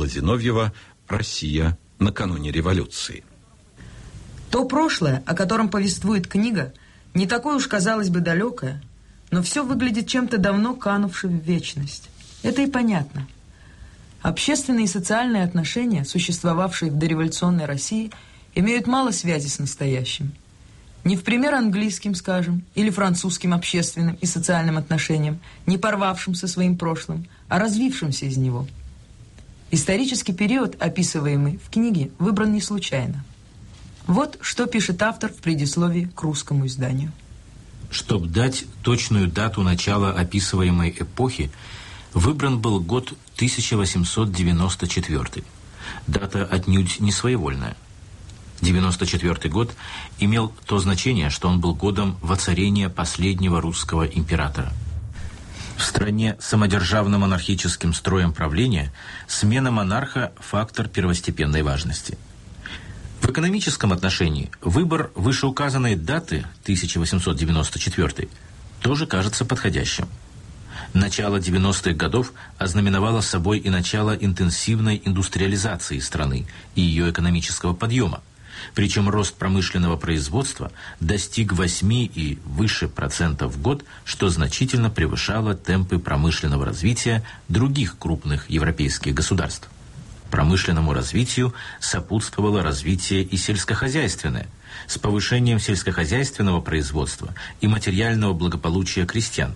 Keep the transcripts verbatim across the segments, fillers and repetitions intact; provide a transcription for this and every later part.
Зиновьева «Россия накануне революции». То прошлое, о котором повествует книга, не такое уж, казалось бы, далекое, но все выглядит чем-то давно канувшим в вечность. Это и понятно. Общественные и социальные отношения, существовавшие в дореволюционной России, имеют мало связи с настоящим. Не в пример английским, скажем, или французским общественным и социальным отношениям, не порвавшим со своим прошлым, а развившимся из него. Исторический период, описываемый в книге, выбран не случайно. Вот что пишет автор в предисловии к русскому изданию. Чтобы дать точную дату начала описываемой эпохи, выбран был год тысяча восемьсот девяносто четвёртый. Дата отнюдь не своевольная. девяносто четвёртый год имел то значение, что он был годом воцарения последнего русского императора. В стране с самодержавно-монархическим строем правления смена монарха – фактор первостепенной важности. В экономическом отношении выбор вышеуказанной даты тысяча восемьсот девяносто четвёртый тоже кажется подходящим. Начало девяностых годов ознаменовало собой и начало интенсивной индустриализации страны и ее экономического подъема. Причем рост промышленного производства достиг восьми и выше процентов в год, что значительно превышало темпы промышленного развития других крупных европейских государств. Промышленному развитию сопутствовало развитие и сельскохозяйственное, с повышением сельскохозяйственного производства и материального благополучия крестьян.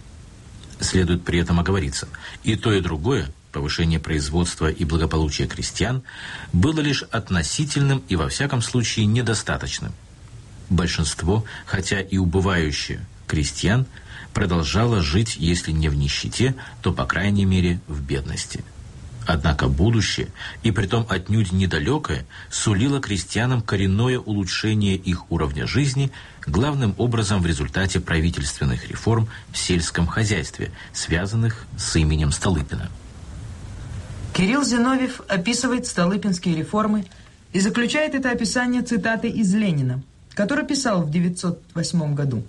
Следует при этом оговориться, и то, и другое, повышение производства и благополучия крестьян, было лишь относительным и, во всяком случае, недостаточным. Большинство, хотя и убывающее, крестьян продолжало жить, если не в нищете, то, по крайней мере, в бедности. Однако будущее, и притом отнюдь недалекое, сулило крестьянам коренное улучшение их уровня жизни, главным образом в результате правительственных реформ в сельском хозяйстве, связанных с именем Столыпина. Кирилл Зиновьев описывает столыпинские реформы и заключает это описание цитатой из Ленина, который писал в девятьсот восьмом году.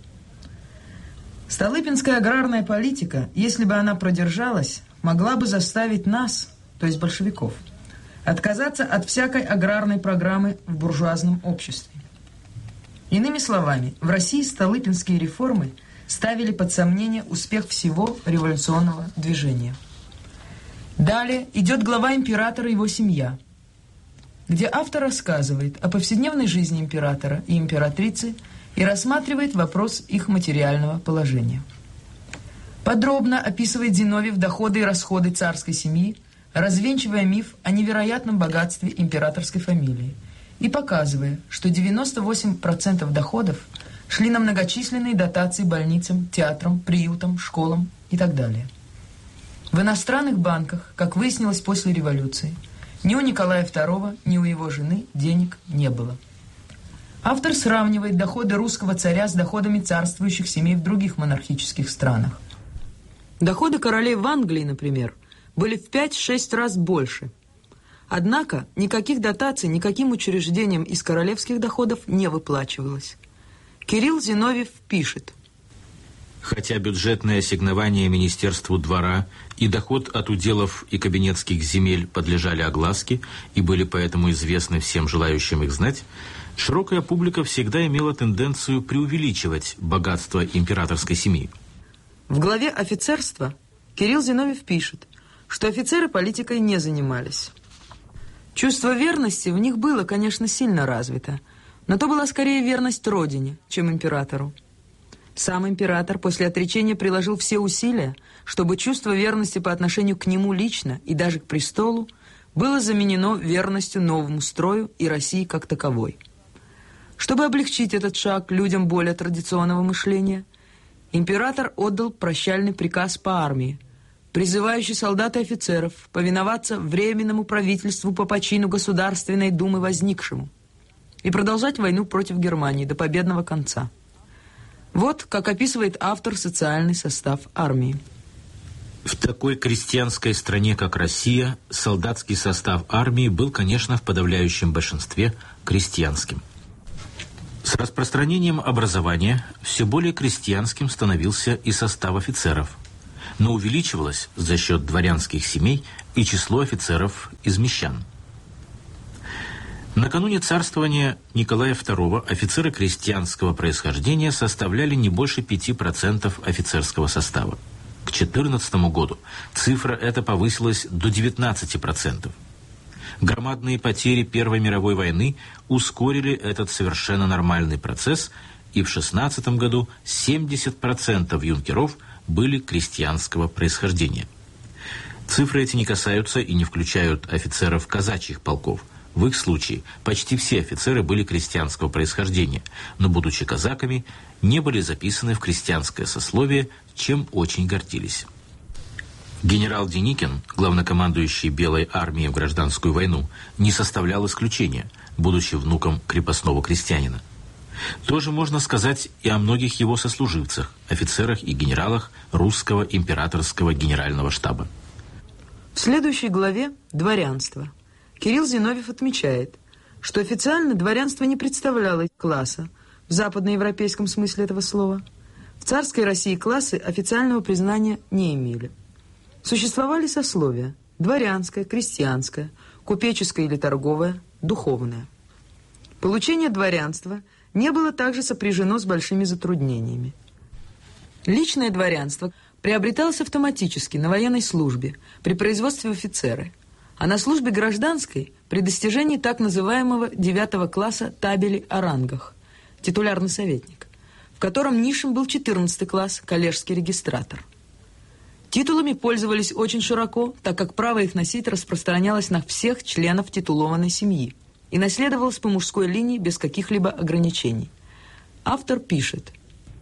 «Столыпинская аграрная политика, если бы она продержалась, могла бы заставить нас, то есть большевиков, отказаться от всякой аграрной программы в буржуазном обществе. Иными словами, в России столыпинские реформы ставили под сомнение успех всего революционного движения». Далее идет глава императора и его семья, где автор рассказывает о повседневной жизни императора и императрицы и рассматривает вопрос их материального положения. Подробно описывает Зиновьев доходы и расходы царской семьи, развенчивая миф о невероятном богатстве императорской фамилии и показывая, что девяносто восемь процентов доходов шли на многочисленные дотации больницам, театрам, приютам, школам и так далее. В иностранных банках, как выяснилось после революции, ни у Николая второго, ни у его жены денег не было. Автор сравнивает доходы русского царя с доходами царствующих семей в других монархических странах. Доходы королей в Англии, например, были в пять-шесть раз больше. Однако никаких дотаций никаким учреждениям из королевских доходов не выплачивалось. Кирилл Зиновьев пишет: хотя бюджетное ассигнование Министерству двора и доход от уделов и кабинетских земель подлежали огласке и были поэтому известны всем желающим их знать, широкая публика всегда имела тенденцию преувеличивать богатство императорской семьи. В главе «Офицерство» Кирилл Зиновьев пишет, что офицеры политикой не занимались. Чувство верности в них было, конечно, сильно развито, но то была скорее верность родине, чем императору. Сам император после отречения приложил все усилия, чтобы чувство верности по отношению к нему лично и даже к престолу было заменено верностью новому строю и России как таковой. Чтобы облегчить этот шаг людям более традиционного мышления, император отдал прощальный приказ по армии, призывающий солдат и офицеров повиноваться Временному правительству по почину Государственной Думы возникшему и продолжать войну против Германии до победного конца. Вот как описывает автор социальный состав армии. В такой крестьянской стране, как Россия, солдатский состав армии был, конечно, в подавляющем большинстве крестьянским. С распространением образования все более крестьянским становился и состав офицеров. но увеличивалось за счет дворянских семей и число офицеров из мещан. Накануне царствования Николая второго офицеры крестьянского происхождения составляли не больше пяти процентов офицерского состава. К четырнадцатому году цифра эта повысилась до девятнадцати процентов. Громадные потери Первой мировой войны ускорили этот совершенно нормальный процесс, и в шестнадцатом году семьдесят процентов юнкеров были крестьянского происхождения. Цифры эти не касаются и не включают офицеров казачьих полков. В их случае почти все офицеры были крестьянского происхождения, но, будучи казаками, не были записаны в крестьянское сословие, чем очень гордились. Генерал Деникин, главнокомандующий Белой армией в гражданскую войну, не составлял исключения, будучи внуком крепостного крестьянина. Тоже можно сказать и о многих его сослуживцах, офицерах и генералах русского императорского генерального штаба. В следующей главе «Дворянство» Кирилл Зиновьев отмечает, что официально дворянство не представляло класса в западноевропейском смысле этого слова. В царской России классы официального признания не имели. Существовали сословия – дворянское, крестьянское, купеческое или торговое, духовное. Получение дворянства не было также сопряжено с большими затруднениями. Личное дворянство приобреталось автоматически на военной службе при производстве офицера, а на службе гражданской при достижении так называемого девятого класса табели о рангах, титулярный советник, в котором низшим был четырнадцатый класс, коллежский регистратор. Титулами пользовались очень широко, так как право их носить распространялось на всех членов титулованной семьи и наследовалось по мужской линии без каких-либо ограничений. Автор пишет: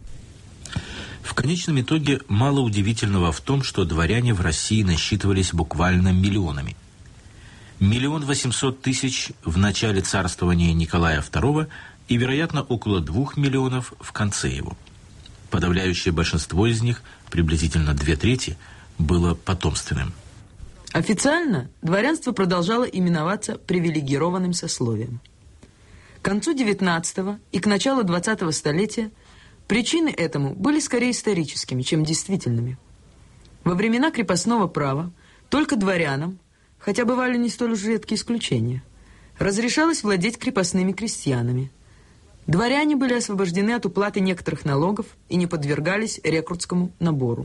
в конечном итоге мало удивительного в том, что дворяне в России насчитывались буквально миллионами. Миллион восемьсот тысяч в начале царствования Николая второго и, вероятно, около двух миллионов в конце его. Подавляющее большинство из них, приблизительно две трети, было потомственным. Официально дворянство продолжало именоваться привилегированным сословием. К концу девятнадцатого и к началу двадцатого столетия причины этому были скорее историческими, чем действительными. Во времена крепостного права только дворянам, хотя бывали не столь уж редкие исключения, разрешалось владеть крепостными крестьянами. Дворяне были освобождены от уплаты некоторых налогов и не подвергались рекрутскому набору.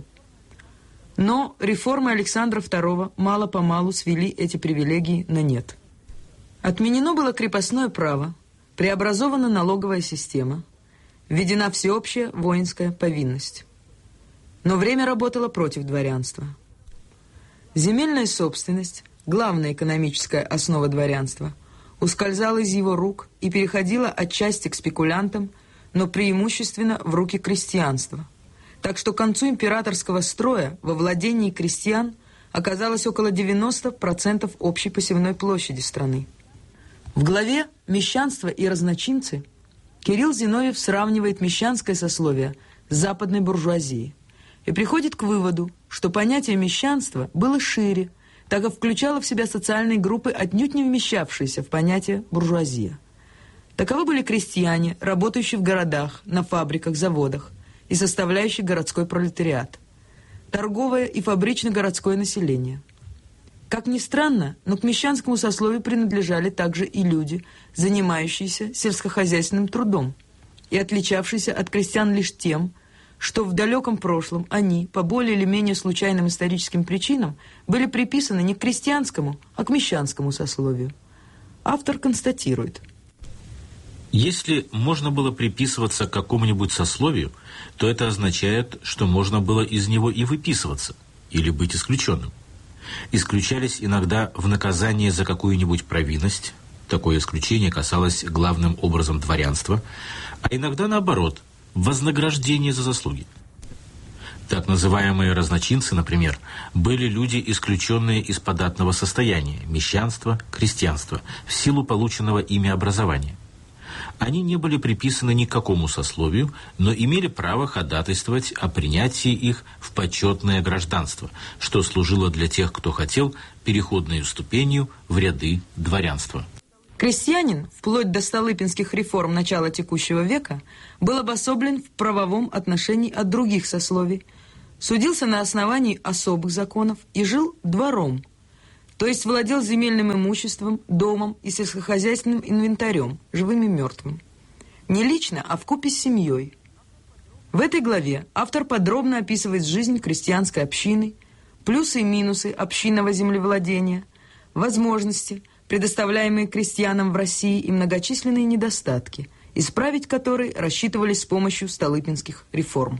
Но реформы Александра второго мало-помалу свели эти привилегии на нет. Отменено было крепостное право, преобразована налоговая система, введена всеобщая воинская повинность. Но время работало против дворянства. Земельная собственность, главная экономическая основа дворянства, ускользала из его рук и переходила отчасти к спекулянтам, но преимущественно в руки крестьянства. Так что к концу императорского строя во владении крестьян оказалось около девяноста процентов общей посевной площади страны. В главе «Мещанство и разночинцы» Кирилл Зиновьев сравнивает мещанское сословие с западной буржуазией и приходит к выводу, что понятие мещанства было шире, так как включало в себя социальные группы, отнюдь не вмещавшиеся в понятие буржуазия. Таковы были крестьяне, работающие в городах, на фабриках, заводах и составляющие городской пролетариат, торговое и фабрично-городское население. Как ни странно, но к мещанскому сословию принадлежали также и люди, занимающиеся сельскохозяйственным трудом и отличавшиеся от крестьян лишь тем, что в далеком прошлом они, по более или менее случайным историческим причинам, были приписаны не к крестьянскому, а к мещанскому сословию. Автор констатирует: если можно было приписываться к какому-нибудь сословию, то это означает, что можно было из него и выписываться, или быть исключенным. Исключались иногда в наказание за какую-нибудь провинность, такое исключение касалось главным образом дворянства, а иногда наоборот – вознаграждение за заслуги. Так называемые разночинцы, например, были люди, исключенные из податного состояния, мещанства, крестьянства, в силу полученного ими образования. Они не были приписаны ни к какому сословию, но имели право ходатайствовать о принятии их в почетное гражданство, что служило для тех, кто хотел, переходной ступенью в ряды дворянства. Крестьянин, вплоть до столыпинских реформ начала текущего века, был обособлен в правовом отношении от других сословий судился на основании особых законов и жил двором, то есть владел земельным имуществом, домом и сельскохозяйственным инвентарем, живым и мертвым. Не лично, а вкупе с семьей. В этой главе автор подробно описывает жизнь крестьянской общины, плюсы и минусы общинного землевладения, возможности, предоставляемые крестьянам в России, и многочисленные недостатки, исправить которые рассчитывались с помощью столыпинских реформ.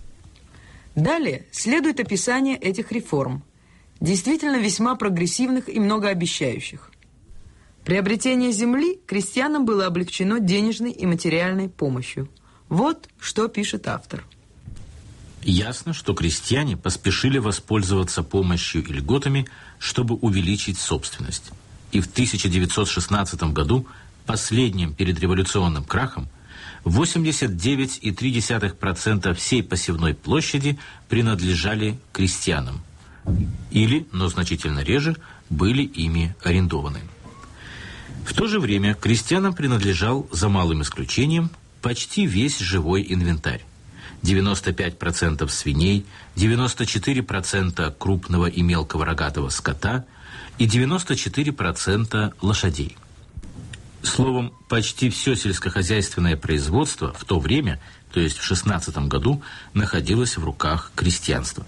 Далее следует описание этих реформ, действительно весьма прогрессивных и многообещающих. Приобретение земли крестьянам было облегчено денежной и материальной помощью. Вот что пишет автор. Ясно, что крестьяне поспешили воспользоваться помощью и льготами, чтобы увеличить собственность. И в тысяча девятьсот шестнадцатом году, последним перед революционным крахом, восемьдесят девять целых три десятых процента всей посевной площади принадлежали крестьянам. Или, но значительно реже, были ими арендованы. В то же время крестьянам принадлежал, за малым исключением, почти весь живой инвентарь. девяносто пять процентов свиней, девяносто четыре процента крупного и мелкого рогатого скота и девяносто четыре процента лошадей. Словом, почти все сельскохозяйственное производство в то время, то есть в шестнадцатом году, находилось в руках крестьянства.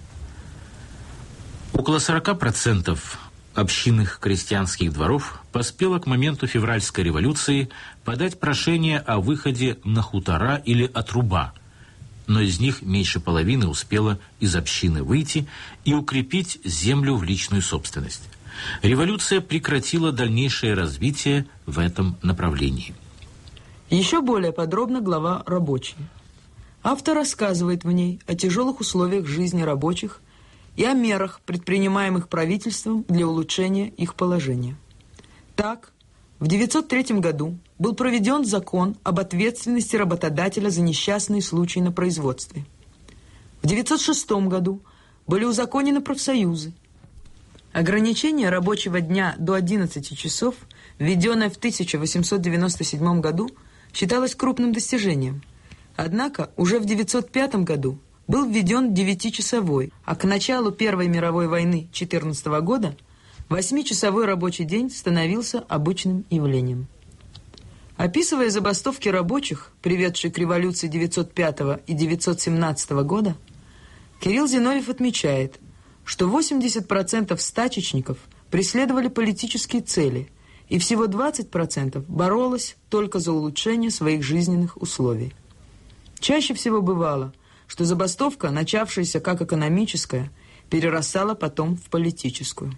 Около сорок процентов общинных крестьянских дворов поспело к моменту февральской революции подать прошение о выходе на хутора или отруба, но из них меньше половины успело из общины выйти и укрепить землю в личную собственность. Революция прекратила дальнейшее развитие в этом направлении. Еще более подробно глава «Рабочие». Автор рассказывает в ней о тяжелых условиях жизни рабочих и о мерах, предпринимаемых правительством для улучшения их положения. Так, в девятьсот третьем году был проведен закон об ответственности работодателя за несчастные случаи на производстве. В девятьсот шестом году были узаконены профсоюзы. Ограничение рабочего дня до одиннадцати часов, введенное в тысяча восемьсот девяносто седьмом году, считалось крупным достижением. Однако уже в девятьсот пятом году был введен девятичасовой, а к началу Первой мировой войны четырнадцатого года восьмичасовой рабочий день становился обычным явлением. Описывая забастовки рабочих, приведшие к революции девятьсот пятого и девятьсот семнадцатого года, Кирилл Зиновьев отмечает, что восемьдесят процентов стачечников преследовали политические цели, и всего двадцать процентов боролось только за улучшение своих жизненных условий. Чаще всего бывало, что забастовка, начавшаяся как экономическая, перерастала потом в политическую.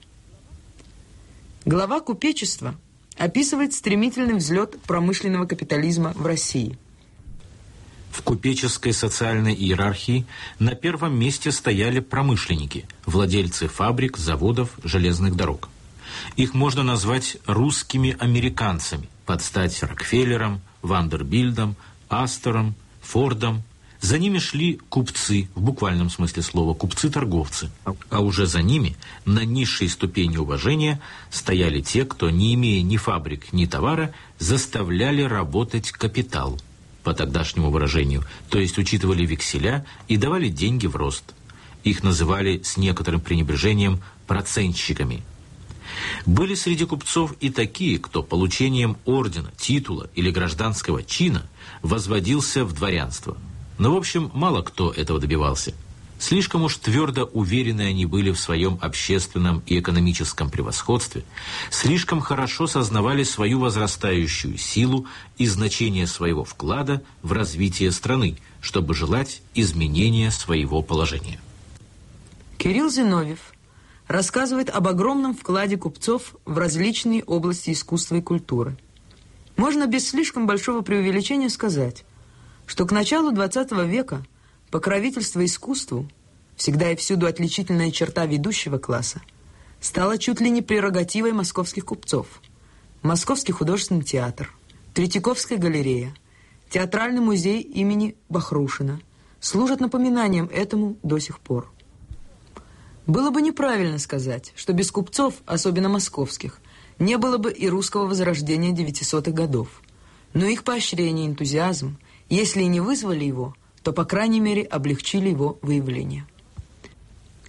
Глава «Купечества» описывает стремительный взлет промышленного капитализма в России. В купеческой социальной иерархии на первом месте стояли промышленники, владельцы фабрик, заводов, железных дорог. Их можно назвать русскими американцами, под стать Рокфеллером, Вандербильдом, Астором, Фордом. За ними шли купцы, в буквальном смысле слова, купцы-торговцы. А уже за ними, на низшей ступени уважения, стояли те, кто, не имея ни фабрик, ни товара, заставляли работать капитал, по тогдашнему выражению, то есть учитывали векселя и давали деньги в рост. Их называли с некоторым пренебрежением процентщиками. Были среди купцов и такие, кто получением ордена, титула или гражданского чина возводился в дворянство. Но, в общем, мало кто этого добивался. Слишком уж твердо уверены они были в своем общественном и экономическом превосходстве, слишком хорошо сознавали свою возрастающую силу и значение своего вклада в развитие страны, чтобы желать изменения своего положения. Кирилл Зиновьев рассказывает об огромном вкладе купцов в различные области искусства и культуры. Можно без слишком большого преувеличения сказать, что к началу двадцатого века покровительство искусству, всегда и всюду отличительная черта ведущего класса, стало чуть ли не прерогативой московских купцов. Московский художественный театр, Третьяковская галерея, Театральный музей имени Бахрушина служат напоминанием этому до сих пор. Было бы неправильно сказать, что без купцов, особенно московских, не было бы и русского возрождения девятисотых годов. Но их поощрение и энтузиазм, если и не вызвали его, то, по крайней мере, облегчили его выявление.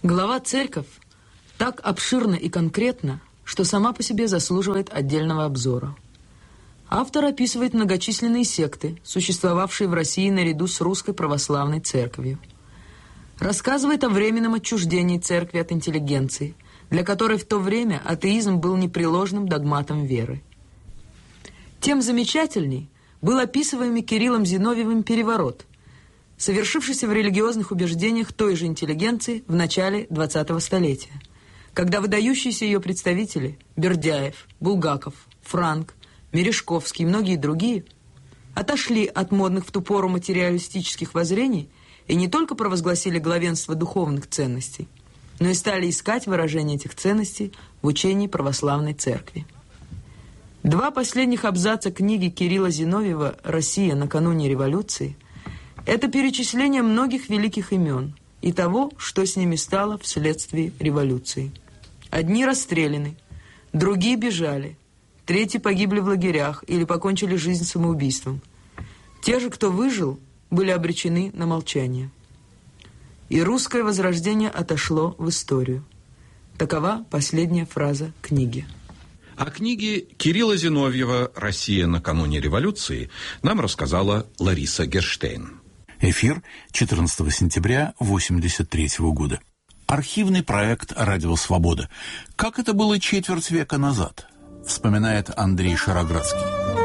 Глава «Церковь» так обширна и конкретна, что сама по себе заслуживает отдельного обзора. Автор описывает многочисленные секты, существовавшие в России наряду с Русской Православной Церковью. Рассказывает о временном отчуждении церкви от интеллигенции, для которой в то время атеизм был непреложным догматом веры. Тем замечательней был описываемый Кириллом Зиновьевым переворот, совершившийся в религиозных убеждениях той же интеллигенции в начале двадцатого столетия, когда выдающиеся ее представители Бердяев, Булгаков, Франк, Мережковский и многие другие отошли от модных в ту пору материалистических воззрений и не только провозгласили главенство духовных ценностей, но и стали искать выражение этих ценностей в учении православной церкви. Два последних абзаца книги Кирилла Зиновьева «Россия накануне революции» – это перечисление многих великих имен и того, что с ними стало вследствие революции. Одни расстреляны, другие бежали, третьи погибли в лагерях или покончили жизнь самоубийством. Те же, кто выжил, были обречены на молчание. И русское возрождение отошло в историю. Такова последняя фраза книги. О книге Кирилла Зиновьева «Россия накануне революции» нам рассказала Лариса Герштейн. Эфир четырнадцатого сентября восемьдесят третьего года. Архивный проект «Радио Свобода». Как это было четверть века назад, вспоминает Андрей Шароградский.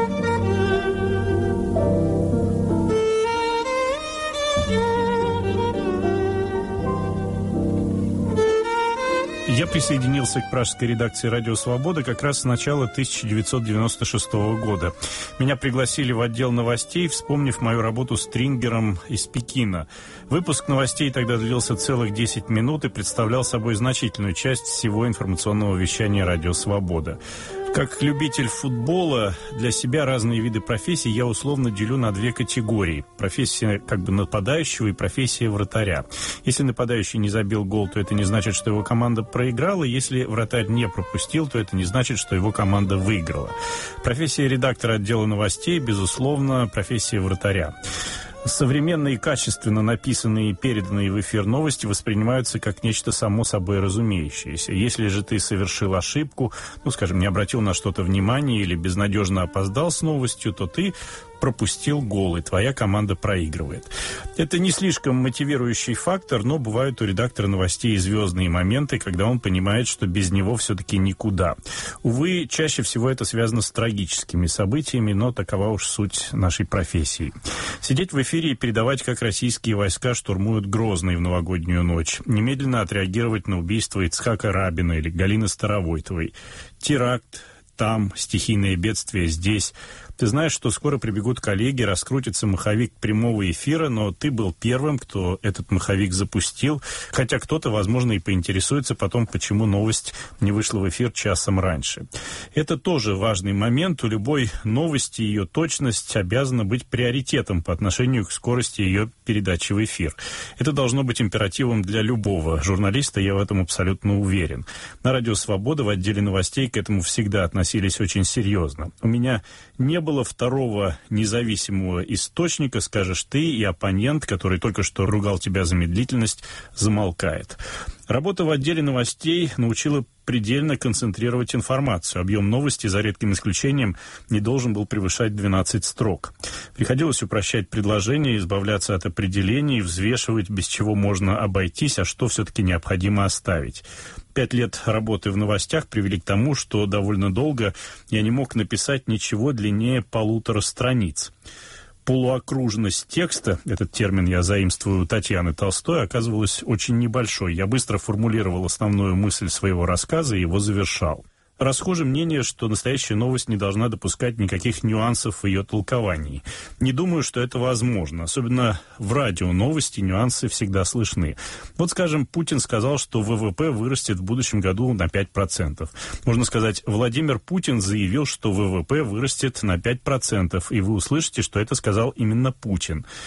Я присоединился к пражской редакции «Радио Свобода» как раз с начала тысяча девятьсот девяносто шестого года. Меня пригласили в отдел новостей, вспомнив мою работу с Трингером из Пекина. Выпуск новостей тогда длился целых десять минут и представлял собой значительную часть всего информационного вещания «Радио Свобода». Как любитель футбола, для себя разные виды профессий я условно делю на две категории. Профессия как бы нападающего и профессия вратаря. Если нападающий не забил гол, то это не значит, что его команда проиграла. Если вратарь не пропустил, то это не значит, что его команда выиграла. Профессия редактора отдела новостей, безусловно, профессия вратаря. Современные, качественно написанные и переданные в эфир новости воспринимаются как нечто само собой разумеющееся. Если же ты совершил ошибку, ну, скажем, не обратил на что-то внимания или безнадежно опоздал с новостью, то ты пропустил гол, и твоя команда проигрывает. Это не слишком мотивирующий фактор, но бывают у редактора новостей звездные моменты, когда он понимает, что без него все-таки никуда. Увы, чаще всего это связано с трагическими событиями, но такова уж суть нашей профессии. Сидеть в эфире и передавать, как российские войска штурмуют Грозный в новогоднюю ночь. Немедленно отреагировать на убийство Ицхака Рабина или Галины Старовойтовой. Теракт там, стихийное бедствие здесь. Ты знаешь, что скоро прибегут коллеги, раскрутится маховик прямого эфира, но ты был первым, кто этот маховик запустил, хотя кто-то, возможно, и поинтересуется потом, почему новость не вышла в эфир часом раньше. Это тоже важный момент. У любой новости ее точность обязана быть приоритетом по отношению к скорости ее передачи в эфир. Это должно быть императивом для любого журналиста, я в этом абсолютно уверен. На «Радио Свобода» в отделе новостей к этому всегда относились очень серьезно. У меня не было было второго независимого источника, скажешь ты, и оппонент, который только что ругал тебя за медлительность, замолкает. Работа в отделе новостей научила предельно концентрировать информацию. Объем новости, за редким исключением, не должен был превышать двенадцать строк. Приходилось упрощать предложения, избавляться от определений, взвешивать, без чего можно обойтись, а что все-таки необходимо оставить. Пять лет работы в новостях привели к тому, что довольно долго я не мог написать ничего длиннее полутора страниц. Полуокружность текста, этот термин я заимствую у Татьяны Толстой, оказывалась очень небольшой. Я быстро формулировал основную мысль своего рассказа и его завершал. Расхоже мнение, что настоящая новость не должна допускать никаких нюансов в ее толковании. Не думаю, что это возможно. Особенно в радио новости нюансы всегда слышны. Вот, скажем, Путин сказал, что ВВП вырастет в будущем году на пять процентов. Можно сказать, Владимир Путин заявил, что ВВП вырастет на пять процентов, и вы услышите, что это сказал именно Путин.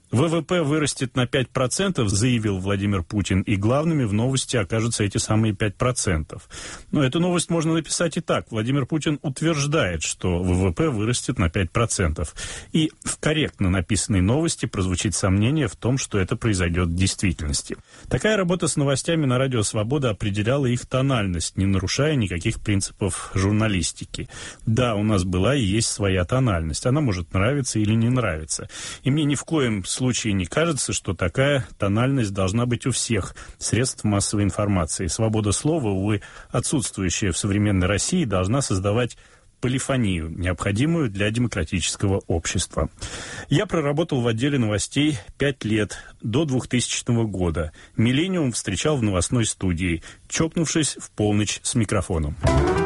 ВВП вырастет на пять процентов, заявил Владимир Путин, и главными в новости окажутся эти самые пять процентов. Но эту новость можно написать и так. Владимир Путин утверждает, что ВВП вырастет на пять процентов. И в корректно написанной новости прозвучит сомнение в том, что это произойдет в действительности. Такая работа с новостями на Радио Свобода определяла их тональность, не нарушая никаких принципов журналистики. Да, у нас была и есть своя тональность. Она может нравиться или не нравиться. И мне ни в коем случае В случае не кажется, что такая тональность должна быть у всех средств массовой информации. Свобода слова, увы, отсутствующая в современной России, должна создавать полифонию, необходимую для демократического общества. Я проработал в отделе новостей пять лет, до двухтысячного года. «Миллениум» встречал в новостной студии, чокнувшись в полночь с микрофоном.